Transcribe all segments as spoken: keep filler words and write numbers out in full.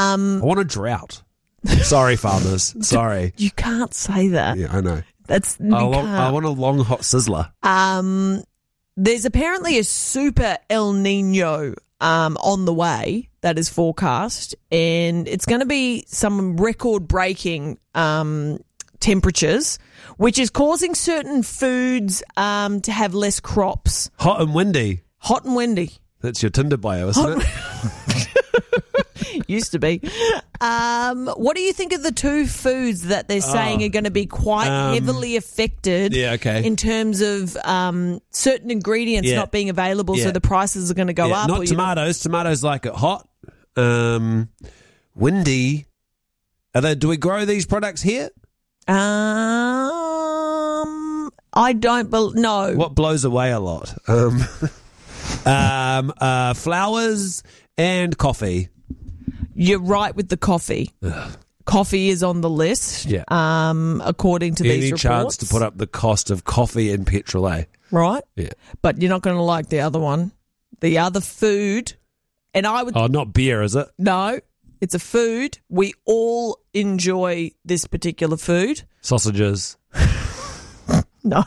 Um, I want a drought. Sorry, farmers. Sorry. You can't say that. Yeah, I know. That's you I, long, can't. I want a long hot sizzler. Um, there's apparently a super El Nino um, on the way that is forecast, and it's going to be some record-breaking um, temperatures, which is causing certain foods um, to have less crops. Hot and windy. Hot and windy. That's your Tinder bio, isn't it? Used to be. Um, what do you think of the two foods that they're saying Oh, are going to be quite um, heavily affected yeah, okay. in terms of um, certain ingredients Yeah. not being available, so Yeah. the prices are going to go Yeah, up? not or you're not- tomatoes. Tomatoes like it hot. Um, windy. Are they, do we grow these products here? Um, I don't bel no. What blows away a lot? Um, um, uh, flowers and coffee. You're right with the coffee. Coffee is on the list. Yeah. Um, according to Any these reports. chance to put up the cost of coffee and petrol, eh? right? Yeah. But you're not going to like the other one. The other food, and I would Oh, not beer, is it? no. It's a food. We all enjoy this particular food. Sausages. No.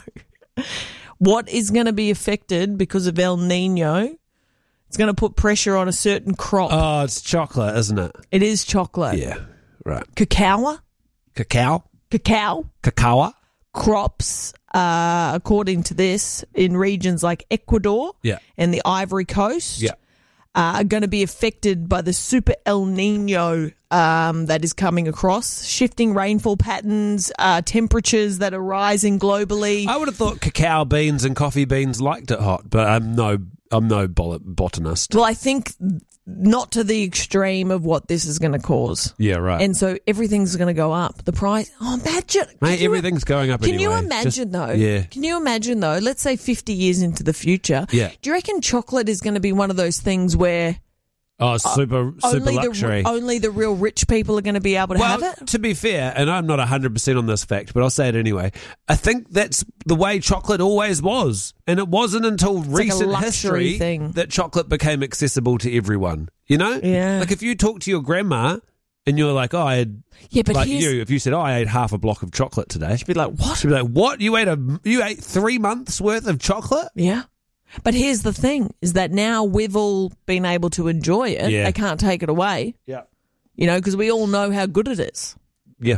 What is going to be affected because of El Nino? It's going to put pressure on a certain crop. Oh, it's chocolate, isn't it? It is chocolate. Yeah, right. Cacao. Cacao? Cacao. Cacao? Crops, uh, according to this, in regions like Ecuador Yeah. and the Ivory Coast Yeah. uh, are going to be affected by the super El Nino um, that is coming across. Shifting rainfall patterns, uh, temperatures that are rising globally. I would have thought cacao beans and coffee beans liked it hot, but I'm no, I'm no bol- botanist. Well, I think not to the extreme of what this is going to cause. Yeah, right. And so everything's going to go up. The price, oh, imagine. Mate, can you- everything's going up Can anyway. you imagine Just- though? Yeah. Can you imagine though? Let's say fifty years into the future. Yeah. Do you reckon chocolate is going to be one of those things where Oh, super, super only luxury. the only the real rich people are going to be able to well, have it? to be fair, and I'm not one hundred percent on this fact, but I'll say it anyway, I think that's the way chocolate always was. And it wasn't until like a recent luxury history thing. that chocolate became accessible to everyone. You know? Yeah. Like if you talk to your grandma and you're like, oh, I had, Yeah, but like here's, you, if you said, oh, I ate half a block of chocolate today, she'd be like, what? she'd be like, what? You ate a, you ate three months worth of chocolate? Yeah. But here's the thing: is that now we've all been able to enjoy it. Yeah. They can't take it away. Yeah. You know, because we all know how good it is. Yeah.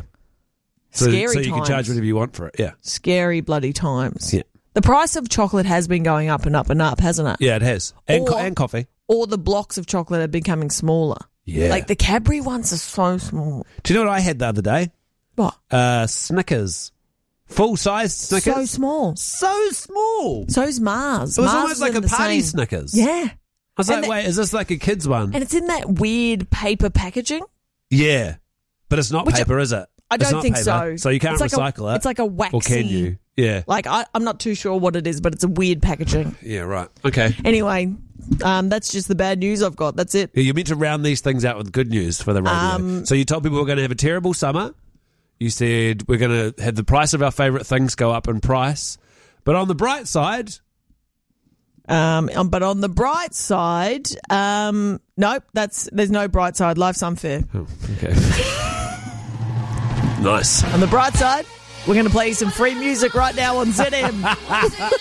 So, Scary so you can times. charge whatever you want for it. Yeah. Scary bloody times. Yeah. The price of chocolate has been going up and up and up, hasn't it? Yeah, it has. And, co- Or- and coffee. Or the blocks of chocolate are becoming smaller. Yeah. Like the Cadbury ones are so small. Do you know what I had the other day? What? Uh, Snickers. Full-sized Snickers. So small. So small. So's Mars. It was Mars almost is like in a the party same- Snickers. Yeah. I was And like, the- wait, is this like a kid's one? And it's in that weird paper packaging. Yeah. But it's not Which paper, is it? I It's don't not think paper, so. So you can't It's like a- recycle it. It's like a waxy. Or can you? Yeah. Like, I, I'm not too sure what it is, but it's a weird packaging. Yeah, right. Okay. Anyway, um, that's just the bad news I've got. That's it. Yeah, you're meant to round these things out with good news for the radio. Um, so you told people we're going to have a terrible summer. You said we're going to have the price of our favourite things go up in price. But on the bright side... Um, um, but on the bright side, um, nope, that's there's no bright side. Life's unfair. Oh, okay. Nice. On the bright side, we're going to play you some free music right now on Z M.